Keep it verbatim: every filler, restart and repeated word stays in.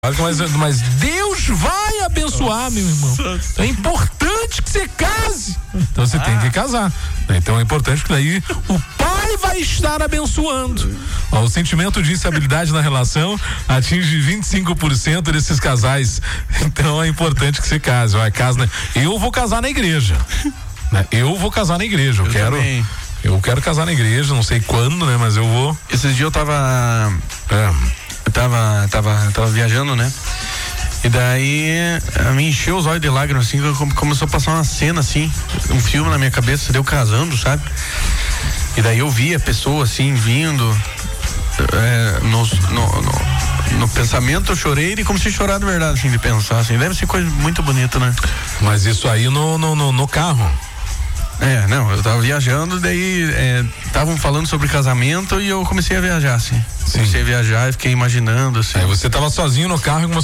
Mas, mas Deus vai abençoar, meu irmão. Então é importante que você case. Então você ah. tem que casar. Então é importante que daí o pai vai estar abençoando. Ó, o sentimento de instabilidade na relação atinge vinte e cinco por cento desses casais. Então é importante que você case. Ó, casa, né? Eu vou casar na igreja. Né? Eu vou casar na igreja. Eu, eu quero. Também. Eu quero casar na igreja, não sei quando, né? Mas eu vou. Esses dias eu tava. É. Eu tava, tava, tava viajando, né? E daí me encheu os olhos de lágrimas, assim, começou a passar uma cena, assim, um filme na minha cabeça, deu casando, sabe? E daí eu vi a pessoa, assim, vindo, é, no, no, no, no pensamento eu chorei e comecei a chorar de verdade, assim, de pensar, assim, deve ser coisa muito bonita, né? Mas isso aí no, no, no, no carro? É, não, eu tava viajando, daí estavam é, falando sobre casamento e eu comecei a viajar, assim. Sim. Comecei a viajar e fiquei imaginando, assim. Aí você tava sozinho no carro e começou